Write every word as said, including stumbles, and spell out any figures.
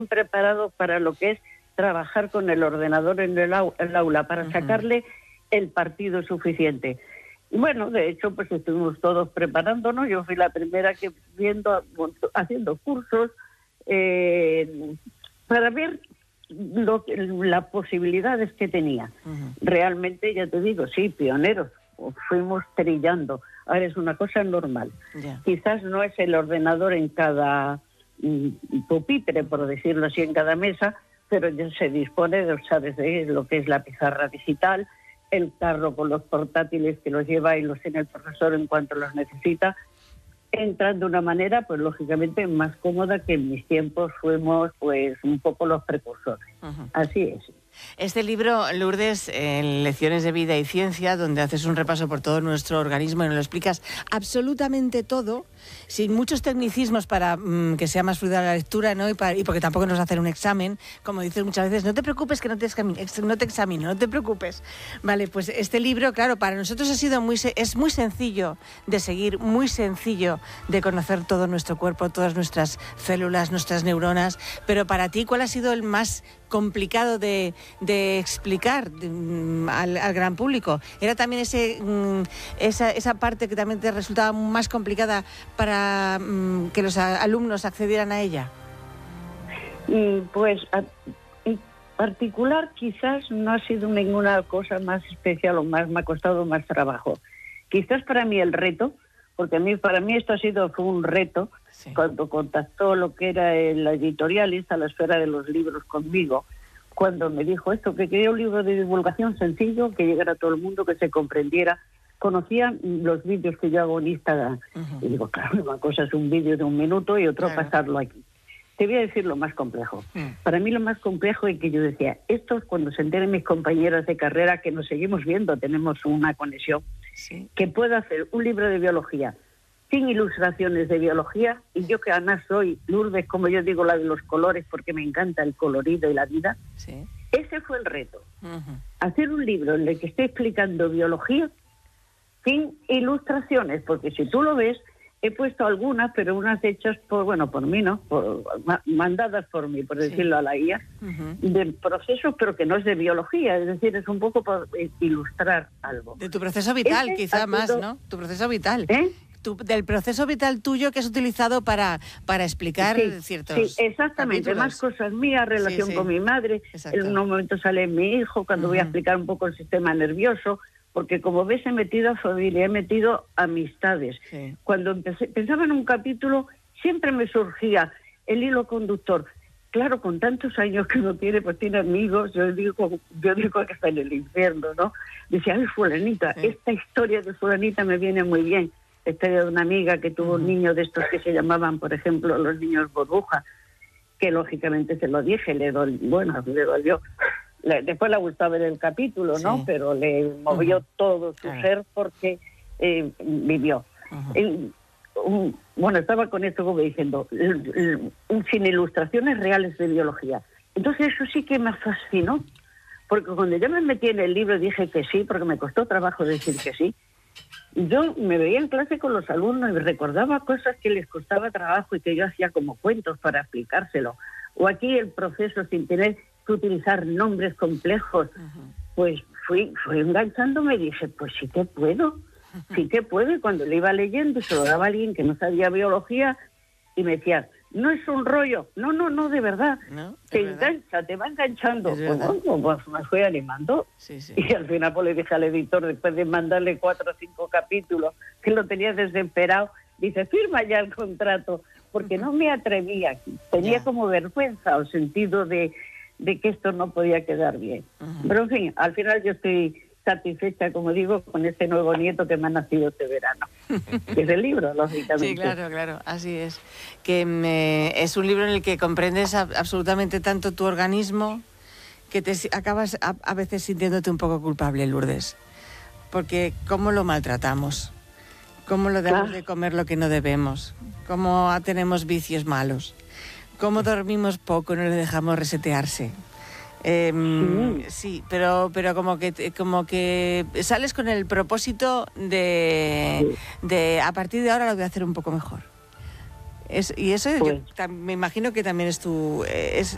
preparados para lo que es trabajar con el ordenador en el, au el aula, para uh-huh. sacarle el partido suficiente. Y bueno, de hecho, pues estuvimos todos preparándonos. Yo fui la primera que viendo, haciendo cursos eh, para ver lo, las posibilidades que tenía. Uh-huh. Realmente, ya te digo, sí, pioneros, fuimos trillando. Ahora es una cosa normal. Yeah. Quizás no es el ordenador en cada mm, pupitre, por decirlo así, en cada mesa, pero ya se dispone de, ¿sabes?, de lo que es la pizarra digital, el carro con los portátiles que los lleva y los tiene el profesor en cuanto los necesita, entran de una manera, pues lógicamente, más cómoda, que en mis tiempos fuimos pues un poco los precursores. Uh-huh. Así es. Este libro, Lourdes, en Lecciones de Vida y Ciencia, donde haces un repaso por todo nuestro organismo y nos lo explicas absolutamente todo, sin muchos tecnicismos para mmm, que sea más fluida la lectura, ¿no? Y, para, y porque tampoco nos hacen un examen, como dices muchas veces, no te preocupes que no te, no te examino, no te preocupes. Vale, pues este libro, claro, para nosotros ha sido muy, es muy sencillo de seguir, muy sencillo de conocer todo nuestro cuerpo, todas nuestras células, nuestras neuronas, pero para ti, ¿cuál ha sido el más complicado de, de explicar de, um, al, al gran público? ¿Era también ese, um, esa, esa parte que también te resultaba más complicada para um, que los a, alumnos accedieran a ella? Y pues a, en particular quizás no ha sido ninguna cosa más especial o más me ha costado más trabajo. Quizás para mí el reto, porque a mí, para mí esto ha sido fue un reto, sí. Cuando contactó lo que era la editorialista, la Esfera de los Libros conmigo, cuando me dijo esto, que quería un libro de divulgación sencillo, que llegara a todo el mundo, que se comprendiera. Conocían los vídeos que yo hago en Instagram. Uh-huh. Y digo, claro, una cosa es un vídeo de un minuto y otro claro. pasarlo aquí. Te voy a decir lo más complejo. Uh-huh. Para mí lo más complejo es que yo decía, esto es cuando se enteren mis compañeras de carrera, que nos seguimos viendo, tenemos una conexión, sí. que pueda hacer un libro de biología sin ilustraciones de biología, y yo que además soy Lourdes, como yo digo, la de los colores, porque me encanta el colorido y la vida, sí. ese fue el reto. Uh-huh. Hacer un libro en el que esté explicando biología sin ilustraciones, porque si tú lo ves, he puesto algunas, pero unas hechas por, bueno, por mí, ¿no? Por, mandadas por mí, por decirlo sí. a la I A, uh-huh. del proceso, pero que no es de biología, es decir, es un poco por ilustrar algo. De tu proceso vital, ese quizá más, sido... ¿no? Tu proceso vital. ¿Eh? Tu, del proceso vital tuyo que has utilizado para, para explicar sí, ciertos sí, exactamente, capítulos. Más cosas mías, relación sí, sí. con mi madre, exacto. en un momento sale mi hijo, cuando uh-huh. voy a explicar un poco el sistema nervioso, porque como ves he metido a familia, he metido amistades. Sí. Cuando empecé, pensaba en un capítulo, siempre me surgía el hilo conductor. Claro, con tantos años que uno tiene, pues tiene amigos, yo digo, yo digo que está en el infierno, ¿no? Decía, ay, fulanita, sí. esta historia de fulanita me viene muy bien. La historia de una amiga que tuvo uh-huh. un niño de estos que se llamaban, por ejemplo, los niños burbuja, que lógicamente se lo dije, le dolió, bueno, le dolió. Le, después le gustó ver el capítulo, ¿no? Sí. Pero le movió uh-huh. todo su claro. ser porque eh, vivió. Uh-huh. Y, un, bueno, estaba con esto como diciendo, sin ilustraciones reales de biología. Entonces eso sí que me fascinó, porque cuando yo me metí en el libro dije que sí, porque me costó trabajo decir que sí. Yo me veía en clase con los alumnos y recordaba cosas que les costaba trabajo y que yo hacía como cuentos para explicárselo. O aquí el proceso sin tener que utilizar nombres complejos. Uh-huh. Pues fui, fui enganchándome y dije, pues sí que puedo, sí que puedo. Y cuando le iba leyendo y se lo daba a alguien que no sabía biología y me decía, no es un rollo, no, no, no, de verdad, no, te verdad. engancha, te va enganchando. Pues, bueno, pues me fui animando. Sí, sí. Y al final pues le dije al editor, después de mandarle cuatro o cinco capítulos, que lo tenía desesperado, dice, firma ya el contrato, porque uh-huh. no me atrevía, tenía yeah. como vergüenza o sentido de, de que esto no podía quedar bien. Uh-huh. Pero en fin, al final yo estoy satisfecha, como digo, con este nuevo nieto que me ha nacido este verano. Que es el libro, lógicamente. Sí, claro, claro, así es. Que me, es un libro en el que comprendes a, absolutamente tanto tu organismo que te acabas a, a veces sintiéndote un poco culpable, Lourdes. Porque cómo lo maltratamos, cómo lo dejamos claro. de comer lo que no debemos, cómo tenemos vicios malos, cómo dormimos poco y no le dejamos resetearse. Eh, sí. sí, pero pero como que como que sales con el propósito de, sí. de a partir de ahora lo voy a hacer un poco mejor. Es, y eso pues. yo, me imagino que también es tu es